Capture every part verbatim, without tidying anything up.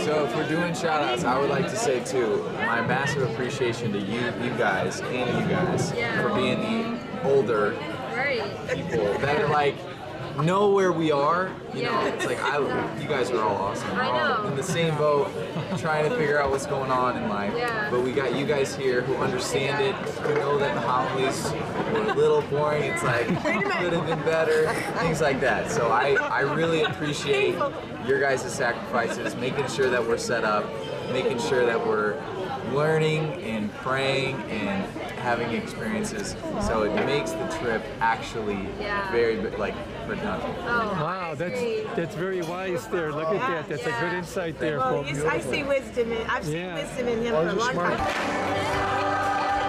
So if we're doing shout outs, I would like to say too, my massive appreciation to you, you guys, and you guys Yeah. for being the older Right. people that are like know where we are. You Yeah. know, it's like I, you guys are all awesome. We're I all know. in the same boat, trying to figure out what's going on in life. Yeah. But we got you guys here who understand it, who know that the homilies were a little boring. It's like could have been better, things like that. So I, I really appreciate your guys' sacrifices, making sure that we're set up, making sure that we're learning and praying and having experiences, so it makes the trip actually Yeah. very like productive. Oh, Wow, that's great. that's very wise there. Look at that. That's a good insight there, Well, folks. you- I see wisdom in. I've seen Yeah. wisdom in him Oh, for a you're long smart. time.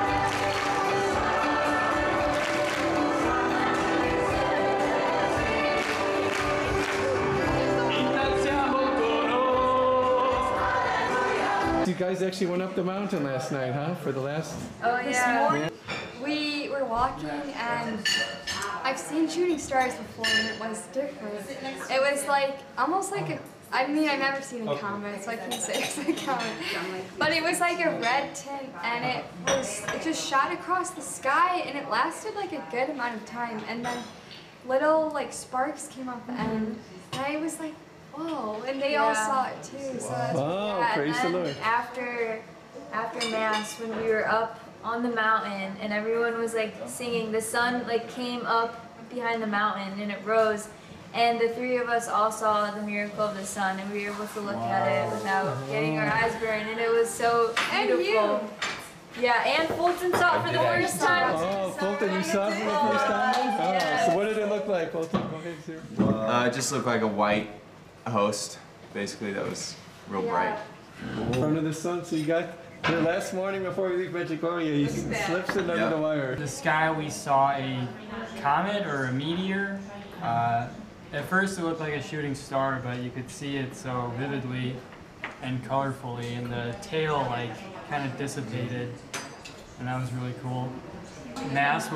You guys actually went up the mountain last night, huh? For the last. Oh yeah. We were walking and I've seen shooting stars before and it was different. It was like almost like a, I mean I've never seen a comet, so I can't say it's a comet. But it was like a red tint and it was it just shot across the sky and it lasted like a good amount of time and then little like sparks came up and I was like, whoa, and they all Yeah. saw it too. So that's Wow, yeah, praise the and then Lord. After after mass, when we were up on the mountain and everyone was like singing, the sun like came up behind the mountain and it rose, and the three of us all saw the miracle of the sun, and we were able to look at it without getting our eyes burned, and it was so beautiful. Yeah, and Fulton saw it for the first time. Oh, Fulton, you saw it for the first time? Oh, Yes. so what did it look like, Fulton? Go ahead, sir. Uh, it just looked like a white host, basically, that was real bright. In front of the sun, so you got here last morning before we leave Pensacola, he slips it under Yeah. the wire. The sky, we saw a comet or a meteor. Uh, at first it looked like a shooting star, but you could see it so vividly and colorfully, and the tail like kind of dissipated, and that was really cool. Mass